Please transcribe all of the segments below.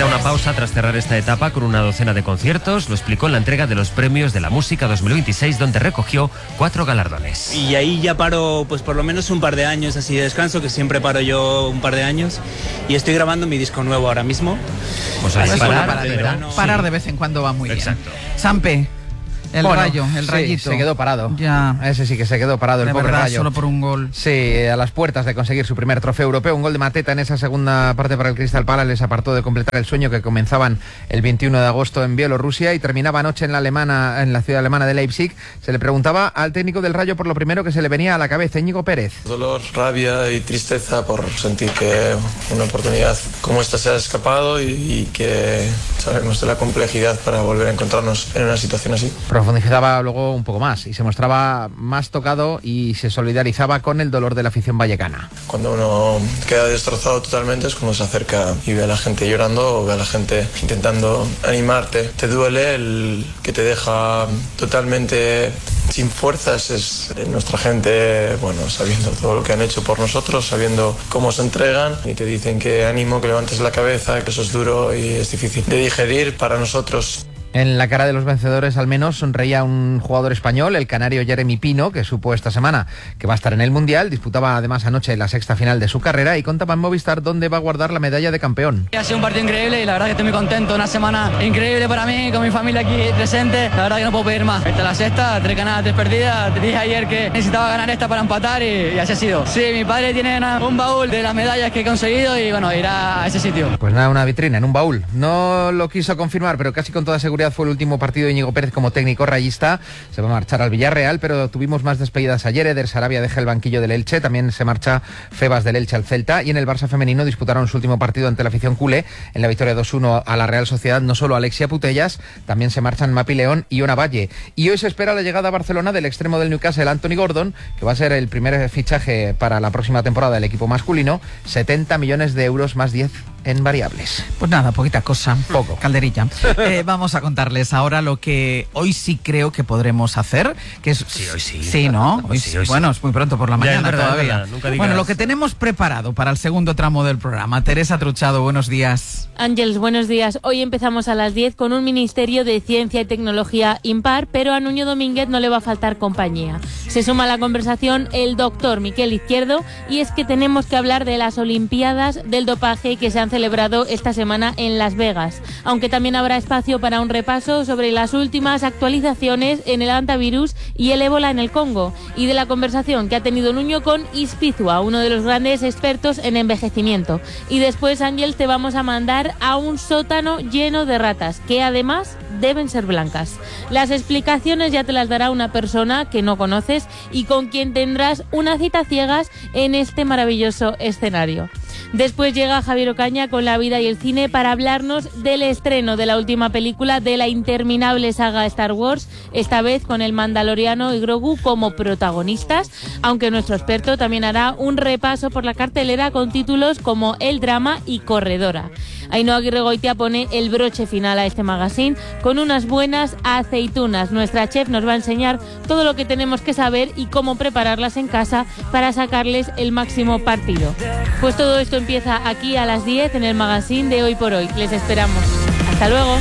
una pausa tras cerrar esta etapa con una docena de conciertos. Lo explicó en la entrega de los premios de la música 2026, donde recogió 4 galardones. Y ahí ya paro, pues por lo menos un par de años así de descanso, que siempre paro yo un par de años. Y estoy grabando mi disco nuevo ahora mismo. Pues ahí parar de vez en cuando va muy bien. Exacto. Sampe. El Rayo, el Rayito. Se quedó parado. Ya. Ese sí que se quedó parado, el pobre Rayo. Solo por un gol. Sí, a las puertas de conseguir su primer trofeo europeo. Un gol de Mateta en esa segunda parte para el Crystal Palace les apartó de completar el sueño que comenzaban el 21 de agosto en Bielorrusia y terminaba anoche en la ciudad alemana de Leipzig. Se le preguntaba al técnico del Rayo por lo primero que se le venía a la cabeza, Íñigo Pérez. Dolor, rabia y tristeza por sentir que una oportunidad como esta se ha escapado y que sabemos de la complejidad para volver a encontrarnos en una situación así. Profundizaba luego un poco más y se mostraba más tocado y se solidarizaba con el dolor de la afición vallecana. Cuando uno queda destrozado totalmente es cuando se acerca y ve a la gente llorando o ve a la gente intentando animarte. Te duele el que te deja totalmente sin fuerzas. Es nuestra gente, bueno, sabiendo todo lo que han hecho por nosotros, sabiendo cómo se entregan y te dicen que ánimo, que levantes la cabeza, que eso es duro y es difícil de digerir para nosotros. En la cara de los vencedores al menos sonreía un jugador español, el canario Jeremy Pino, que supo esta semana que va a estar en el Mundial. Disputaba además anoche la sexta final de su carrera y contaba en Movistar dónde va a guardar la medalla de campeón. Ha sido un partido increíble y la verdad que estoy muy contento. Una semana increíble para mí, con mi familia aquí presente. La verdad que no puedo pedir más. Esta es la sexta, 3 ganadas, 3 perdidas. Te dije ayer que necesitaba ganar esta para empatar y así ha sido. Sí, mi padre tiene un baúl de las medallas que he conseguido y bueno, irá a ese sitio. Pues nada, una vitrina en un baúl. No lo quiso confirmar, pero casi con toda seguridad fue el último partido de Íñigo Pérez como técnico rayista. Se va a marchar al Villarreal, pero tuvimos más despedidas ayer. Eder Sarabia deja el banquillo del Elche, también se marcha Febas del Elche al Celta, y en el Barça femenino disputaron su último partido ante la afición culé en la victoria 2-1 a la Real Sociedad. No solo Alexia Putellas, también se marchan Mapi León y Ona Valle. Y hoy se espera la llegada a Barcelona del extremo del Newcastle, Anthony Gordon, que va a ser el primer fichaje para la próxima temporada del equipo masculino. 70 millones de euros más 10 en variables. Pues nada, poquita cosa. Poco. Calderilla. Vamos a contarles ahora lo que hoy sí creo que podremos hacer, que es... Sí, hoy sí. Sí, ¿no? Hoy sí. Bueno, es muy pronto por la mañana es verdad, todavía. Nunca digas... Bueno, lo que tenemos preparado para el segundo tramo del programa. Teresa Truchado, buenos días. Ángeles, buenos días. Hoy empezamos a las 10 con un Ministerio de Ciencia y Tecnología impar, pero a Nuño Domínguez no le va a faltar compañía. Se suma a la conversación el doctor Miquel Izquierdo, y es que tenemos que hablar de las Olimpiadas del dopaje que se han celebrado esta semana en Las Vegas, aunque también habrá espacio para un repaso sobre las últimas actualizaciones en el hantavirus y el ébola en el Congo, y de la conversación que ha tenido Nuño con Ispizua, uno de los grandes expertos en envejecimiento. Y después, Ángel, te vamos a mandar a un sótano lleno de ratas, que además deben ser blancas. Las explicaciones ya te las dará una persona que no conoces y con quien tendrás una cita ciegas en este maravilloso escenario. Después llega Javier Ocaña con La vida y el cine para hablarnos del estreno de la última película de la interminable saga Star Wars, esta vez con el Mandaloriano y Grogu como protagonistas, aunque nuestro experto también hará un repaso por la cartelera con títulos como El drama y Corredora. Ainhoa Aguirregoitia pone el broche final a este magazine con unas buenas aceitunas. Nuestra chef nos va a enseñar todo lo que tenemos que saber y cómo prepararlas en casa para sacarles el máximo partido. Pues todo esto empieza aquí a las 10 en el magazine de Hoy por Hoy. Les esperamos. Hasta luego.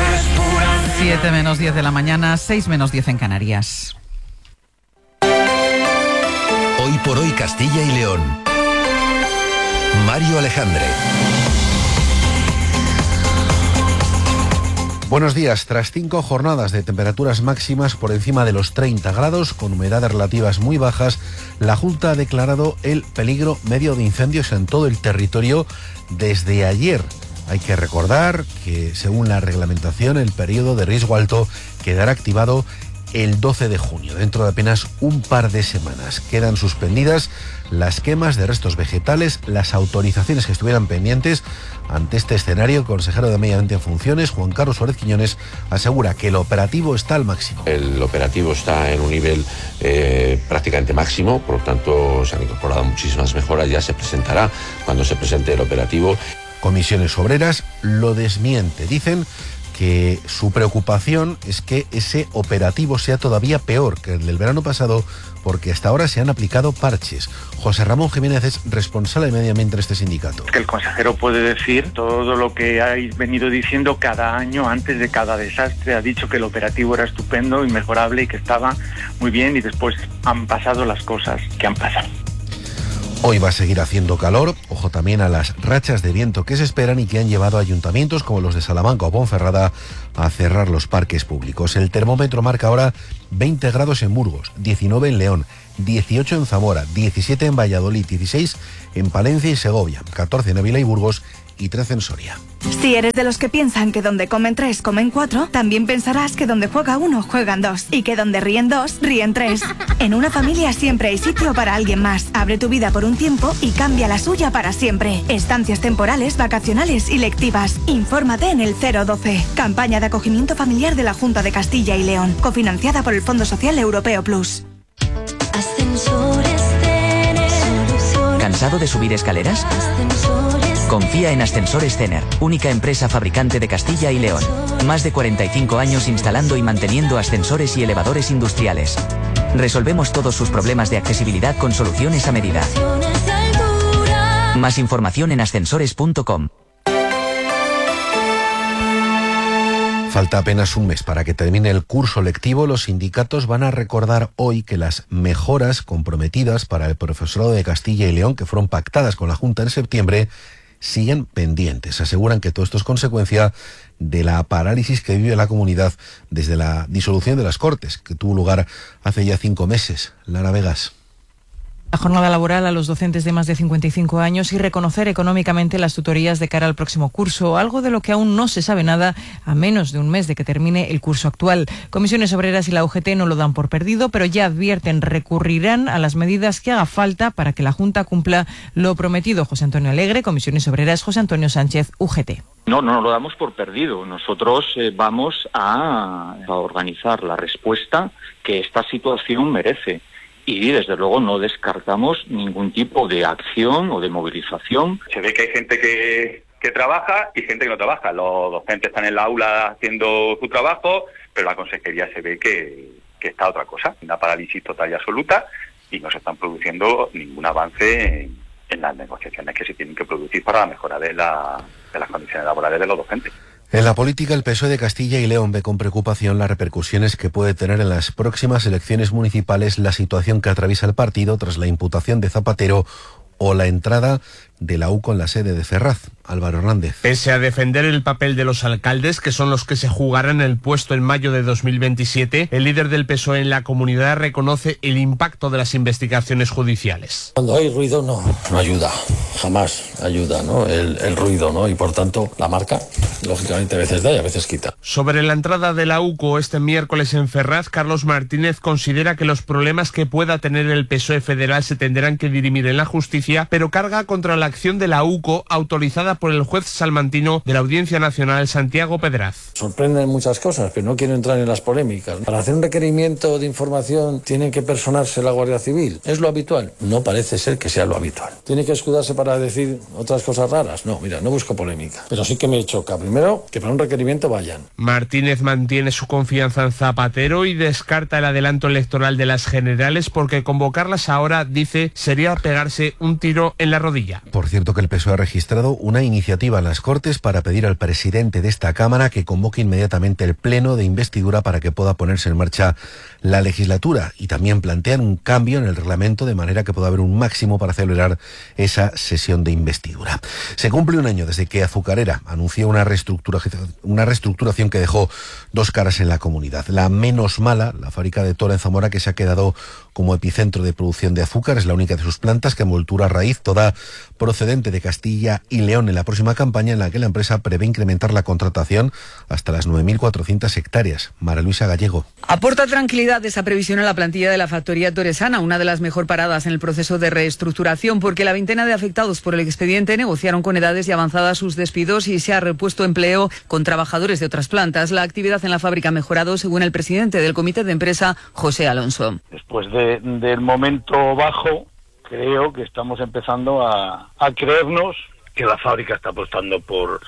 7 menos 10 de la mañana, 6 menos 10 en Canarias. Hoy por Hoy Castilla y León. Mario Alejandre. Buenos días. Tras 5 jornadas de temperaturas máximas por encima de los 30 grados, con humedades relativas muy bajas, la Junta ha declarado el peligro medio de incendios en todo el territorio desde ayer. Hay que recordar que, según la reglamentación, el periodo de riesgo alto quedará activado el 12 de junio. Dentro de apenas un par de semanas quedan suspendidas las quemas de restos vegetales, las autorizaciones que estuvieran pendientes. Ante este escenario, el consejero de Medio Ambiente en funciones, Juan Carlos Suárez Quiñones, asegura que el operativo está al máximo. El operativo está en un nivel prácticamente máximo, por lo tanto se han incorporado muchísimas mejoras, ya se presentará cuando se presente el operativo. Comisiones Obreras lo desmiente. Dicen que su preocupación es que ese operativo sea todavía peor que el del verano pasado, porque hasta ahora se han aplicado parches. José Ramón Jiménez es responsable de medio ambiente de este sindicato. Que el consejero puede decir todo lo que habéis venido diciendo cada año antes de cada desastre. Ha dicho que el operativo era estupendo, inmejorable y que estaba muy bien, y después han pasado las cosas que han pasado. Hoy va a seguir haciendo calor, ojo también a las rachas de viento que se esperan y que han llevado a ayuntamientos como los de Salamanca o Ponferrada a cerrar los parques públicos. El termómetro marca ahora 20 grados en Burgos, 19 en León, 18 en Zamora, 17 en Valladolid, 16 en Palencia y Segovia, 14 en Ávila y Burgos y 13 en Soria. Si eres de los que piensan que donde comen 3, comen 4, también pensarás que donde juega 1, juegan 2. Y que donde ríen 2, ríen 3. En una familia siempre hay sitio para alguien más. Abre tu vida por un tiempo y cambia la suya para siempre. Estancias temporales, vacacionales y lectivas. Infórmate en el 012. Campaña de acogimiento familiar de la Junta de Castilla y León. Cofinanciada por el Fondo Social Europeo Plus. ¿Cansado de subir escaleras? Confía en Ascensores Cener, única empresa fabricante de Castilla y León. Más de 45 años instalando y manteniendo ascensores y elevadores industriales. Resolvemos todos sus problemas de accesibilidad con soluciones a medida. Más información en ascensores.com. Falta apenas un mes para que termine el curso lectivo. Los sindicatos van a recordar hoy que las mejoras comprometidas para el profesorado de Castilla y León, que fueron pactadas con la Junta en septiembre, siguen pendientes. Aseguran que todo esto es consecuencia de la parálisis que vive la comunidad desde la disolución de las Cortes, que tuvo lugar hace ya 5 meses. Lara Vegas. La jornada laboral a los docentes de más de 55 años y reconocer económicamente las tutorías de cara al próximo curso, algo de lo que aún no se sabe nada a menos de un mes de que termine el curso actual. Comisiones Obreras y la UGT no lo dan por perdido, pero ya advierten recurrirán a las medidas que haga falta para que la Junta cumpla lo prometido. José Antonio Alegre, Comisiones Obreras, José Antonio Sánchez, UGT. No lo damos por perdido. Nosotros vamos a organizar la respuesta que esta situación merece. Y desde luego no descartamos ningún tipo de acción o de movilización. Se ve que hay gente que trabaja y gente que no trabaja. Los docentes están en la aula haciendo su trabajo, pero la consejería se ve que está otra cosa. Una parálisis total y absoluta, y no se están produciendo ningún avance en las negociaciones que se tienen que producir para la mejora de las condiciones laborales de los docentes. En la política, el PSOE de Castilla y León ve con preocupación las repercusiones que puede tener en las próximas elecciones municipales la situación que atraviesa el partido tras la imputación de Zapatero o la entrada de la UCO en la sede de Ferraz. Álvaro Hernández. Pese a defender el papel de los alcaldes, que son los que se jugarán el puesto en mayo de 2027, el líder del PSOE en la comunidad reconoce el impacto de las investigaciones judiciales. Cuando hay ruido no ayuda, jamás ayuda, ¿no? El ruido, ¿no? Y por tanto la marca, lógicamente a veces da y a veces quita. Sobre la entrada de la UCO este miércoles en Ferraz, Carlos Martínez considera que los problemas que pueda tener el PSOE federal se tendrán que dirimir en la justicia, pero carga contra la acción de la UCO autorizada por el juez salmantino de la Audiencia Nacional, Santiago Pedraz. Sorprenden muchas cosas, pero no quiero entrar en las polémicas. Para hacer un requerimiento de información tiene que personarse la Guardia Civil. ¿Es lo habitual? No parece ser que sea lo habitual. ¿Tiene que escudarse para decir otras cosas raras? No, mira, no busco polémica. Pero sí que me choca. Primero, que para un requerimiento vayan. Martínez mantiene su confianza en Zapatero y descarta el adelanto electoral de las generales porque convocarlas ahora, dice, sería pegarse un tiro en la rodilla. Por cierto, que el PSOE ha registrado una iniciativa en las Cortes para pedir al presidente de esta Cámara que convoque inmediatamente el pleno de investidura para que pueda ponerse en marcha la legislatura, y también plantean un cambio en el reglamento de manera que pueda haber un máximo para celebrar esa sesión de investidura. Se cumple un año desde que Azucarera anunció una reestructuración que dejó dos caras en la comunidad. La menos mala, la fábrica de Tora en Zamora, que se ha quedado como epicentro de producción de azúcar, es la única de sus plantas que envoltura raíz, toda procedente de Castilla y León, en la próxima campaña en la que la empresa prevé incrementar la contratación hasta las 9.400 hectáreas. María Luisa Gallego. Aporta tranquilidad esa previsión a la plantilla de la factoría toresana, una de las mejor paradas en el proceso de reestructuración, porque la veintena de afectados por el expediente negociaron con edades ya avanzadas sus despidos y se ha repuesto empleo con trabajadores de otras plantas. La actividad en la fábrica ha mejorado, según el presidente del comité de empresa, José Alonso. Después del momento bajo, creo que estamos empezando a creernos que la fábrica está apostando por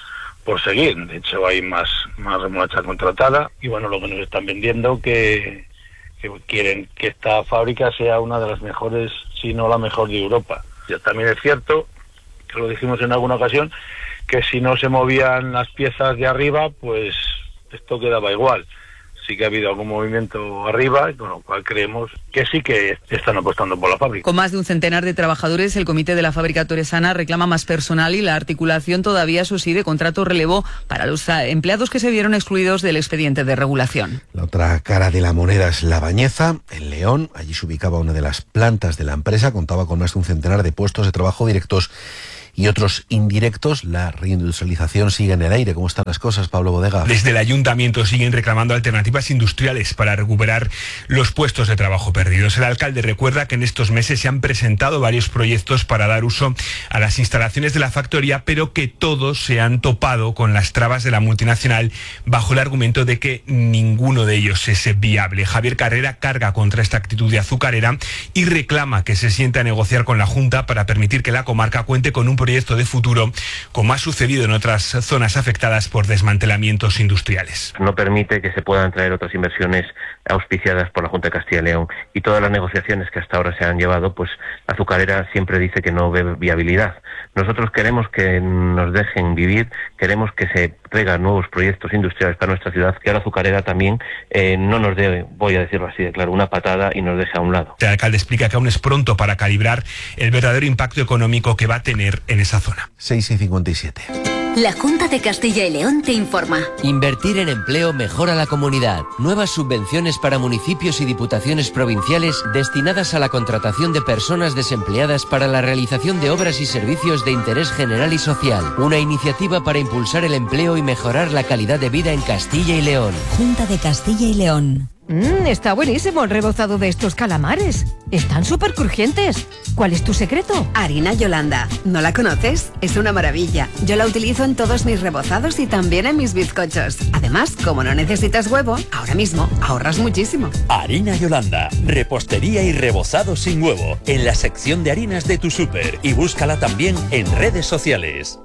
seguir. De hecho, hay más remolacha contratada y bueno, lo que nos están vendiendo que quieren que esta fábrica sea una de las mejores, si no la mejor de Europa. Ya también es cierto, que lo dijimos en alguna ocasión, que si no se movían las piezas de arriba, pues esto quedaba igual. Sí que ha habido algún movimiento arriba, con lo cual creemos que sí que están apostando por la fábrica. Con más de un centenar de trabajadores, el comité de la fábrica toresana reclama más personal y la articulación todavía de contrato relevo para los empleados que se vieron excluidos del expediente de regulación. La otra cara de la moneda es La Bañeza, en León. Allí se ubicaba una de las plantas de la empresa, contaba con más de un centenar de puestos de trabajo directos y otros indirectos. La reindustrialización sigue en el aire. ¿Cómo están las cosas, Pablo Bodega? Desde el ayuntamiento siguen reclamando alternativas industriales para recuperar los puestos de trabajo perdidos. El alcalde recuerda que en estos meses se han presentado varios proyectos para dar uso a las instalaciones de la factoría, pero que todos se han topado con las trabas de la multinacional bajo el argumento de que ninguno de ellos es viable. Javier Carrera carga contra esta actitud de azucarera y reclama que se siente a negociar con la Junta para permitir que la comarca cuente con un proyecto de futuro, como ha sucedido en otras zonas afectadas por desmantelamientos industriales. No permite que se puedan traer otras inversiones auspiciadas por la Junta de Castilla y León, y todas las negociaciones que hasta ahora se han llevado, pues Azucarera siempre dice que no ve viabilidad. Nosotros queremos que nos dejen vivir, queremos que se traigan nuevos proyectos industriales para nuestra ciudad, que ahora Azucarera también no nos dé, voy a decirlo así de claro, una patada y nos deje a un lado. El alcalde explica que aún es pronto para calibrar el verdadero impacto económico que va a tener en esa zona. 6:57. La Junta de Castilla y León te informa. Invertir en empleo mejora la comunidad. Nuevas subvenciones para municipios y diputaciones provinciales destinadas a la contratación de personas desempleadas para la realización de obras y servicios de interés general y social. Una iniciativa para impulsar el empleo y mejorar la calidad de vida en Castilla y León. Junta de Castilla y León. Está buenísimo el rebozado de estos calamares. Están súper crujientes. ¿Cuál es tu secreto? Harina Yolanda. ¿No la conoces? Es una maravilla. Yo la utilizo en todos mis rebozados y también en mis bizcochos. Además, como no necesitas huevo, ahora mismo ahorras muchísimo. Harina Yolanda. Repostería y rebozado sin huevo. En la sección de harinas de tu súper. Y búscala también en redes sociales.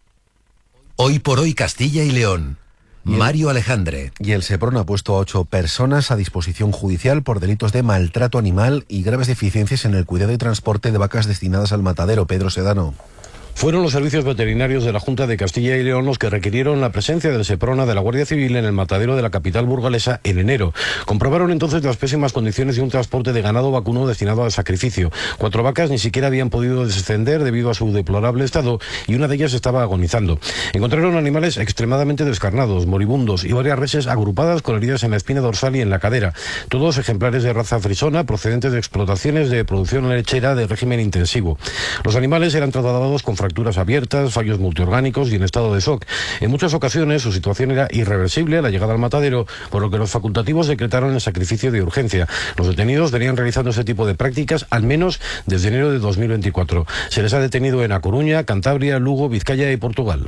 Hoy por hoy Castilla y León. Mario Alejandre. Y el Seprona ha puesto a 8 personas a disposición judicial por delitos de maltrato animal y graves deficiencias en el cuidado y transporte de vacas destinadas al matadero. Pedro Sedano. Fueron los servicios veterinarios de la Junta de Castilla y León los que requirieron la presencia del Seprona de la Guardia Civil en el matadero de la capital burgalesa en enero. Comprobaron entonces las pésimas condiciones de un transporte de ganado vacuno destinado al sacrificio. 4 vacas ni siquiera habían podido descender debido a su deplorable estado y una de ellas estaba agonizando. Encontraron animales extremadamente descarnados, moribundos y varias reses agrupadas con heridas en la espina dorsal y en la cadera. Todos ejemplares de raza frisona procedentes de explotaciones de producción lechera de régimen intensivo. Los animales eran trasladados con fracturas abiertas, fallos multiorgánicos y en estado de shock. En muchas ocasiones su situación era irreversible a la llegada al matadero, por lo que los facultativos decretaron el sacrificio de urgencia. Los detenidos venían realizando ese tipo de prácticas al menos desde enero de 2024. Se les ha detenido en A Coruña, Cantabria, Lugo, Vizcaya y Portugal.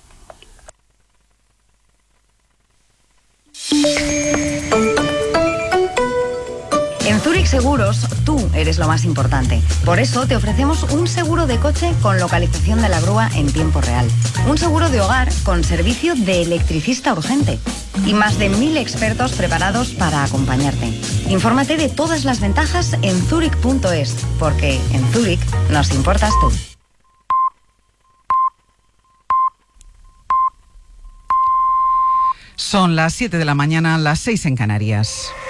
En Zurich Seguros, tú eres lo más importante. Por eso te ofrecemos un seguro de coche con localización de la grúa en tiempo real. Un seguro de hogar con servicio de electricista urgente. Y más de 1000 expertos preparados para acompañarte. Infórmate de todas las ventajas en zurich.es, porque en Zurich nos importas tú. Son las 7 de la mañana, las 6 en Canarias.